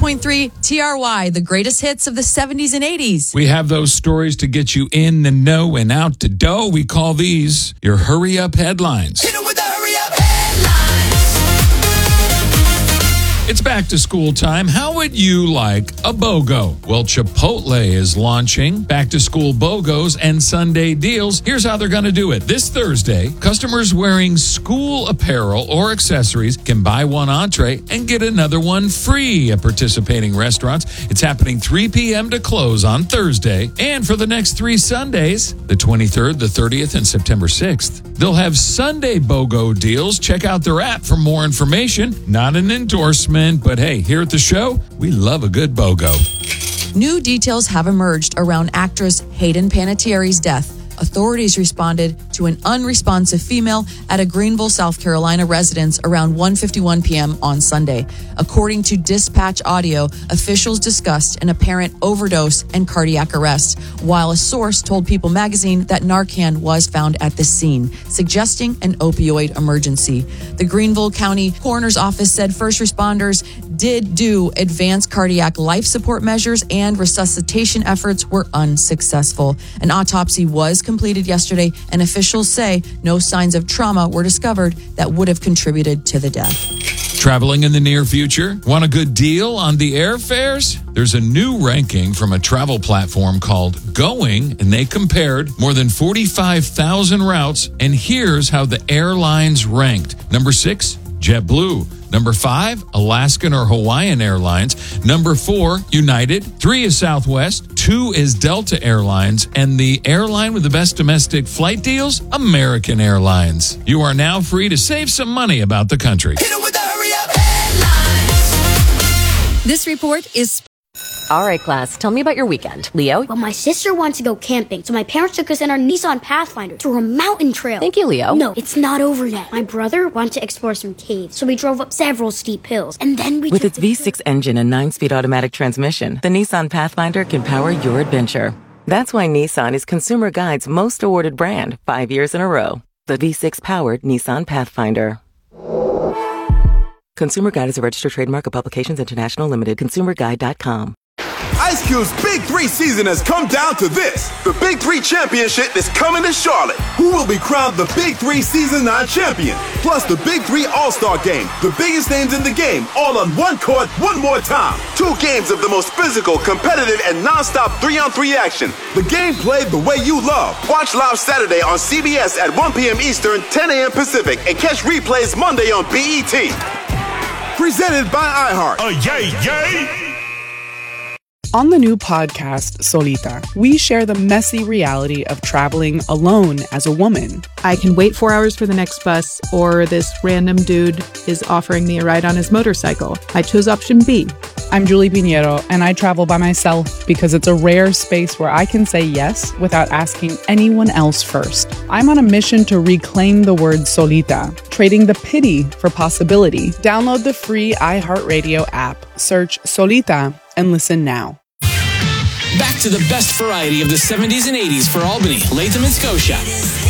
101.3 TRY, the greatest hits of the 70s and 80s. We have those stories to get you in the know and out the dough. We call these your hurry up headlines. Hit 'em with the hurry up headlines. It's back to school time. How would you like a BOGO? Well, Chipotle is launching back to school BOGOs and Sunday deals. Here's how they're going to do it. This Thursday, customers wearing school apparel or accessories can buy one entree and get another one free at participating restaurants. It's happening 3 p.m. to close on Thursday. And for the next 3 Sundays, the 23rd, the 30th, and September 6th, they'll have Sunday BOGO deals. Check out their app for more information. Not an endorsement, but hey, here at the show, we love a good BOGO. New details have emerged around actress Hayden Panettiere's death. Authorities responded to an unresponsive female at a Greenville, South Carolina residence around 1:51 p.m. on Sunday. According to dispatch audio, officials discussed an apparent overdose and cardiac arrest, while a source told People magazine that Narcan was found at the scene, suggesting an opioid emergency. The Greenville County Coroner's Office said first responders did do advanced cardiac life support measures and resuscitation efforts were unsuccessful. An autopsy was completed yesterday, and officials say no signs of trauma were discovered that would have contributed to the death. Traveling in the near future? Want a good deal on the airfares? There's a new ranking from a travel platform called Going, and they compared more than 45,000 routes, and here's how the airlines ranked. Number 6, JetBlue. Number 5, Alaskan or Hawaiian Airlines. Number 4, United. 3 is Southwest. 2 is Delta Airlines. And the airline with the best domestic flight deals? American Airlines. You are now free to save some money about the country. Hit 'em with the hurry up headlines. This report is... All right, class, tell me about your weekend. Leo? Well, my sister wanted to go camping, so my parents took us in our Nissan Pathfinder through a mountain trail. Thank you, Leo. No, it's not over yet. My brother wanted to explore some caves, so we drove up several steep hills, and then we With its V6 engine and 9-speed automatic transmission, the Nissan Pathfinder can power your adventure. That's why Nissan is Consumer Guide's most awarded brand 5 years in a row. The V6-powered Nissan Pathfinder. Consumer Guide is a registered trademark of Publications International Limited. ConsumerGuide.com. Ice Cube's Big 3 season has come down to this. The Big 3 Championship is coming to Charlotte. Who will be crowned the Big 3 Season 9 champion? Plus the Big 3 All-Star Game. The biggest names in the game, all on one court, one more time. 2 games of the most physical, competitive, and non-stop 3-on-3 action. The game played the way you love. Watch live Saturday on CBS at 1 p.m. Eastern, 10 a.m. Pacific, and catch replays Monday on BET. Presented by iHeart. Yay, yay! On the new podcast, Solita, we share the messy reality of traveling alone as a woman. I can wait 4 hours for the next bus, or this random dude is offering me a ride on his motorcycle. I chose option B. I'm Julie Pinheiro, and I travel by myself because it's a rare space where I can say yes without asking anyone else first. I'm on a mission to reclaim the word solita, trading the pity for possibility. Download the free iHeartRadio app, search Solita, and listen now. Back to the best variety of the 70s and 80s for Albany, Latham, and Scotia.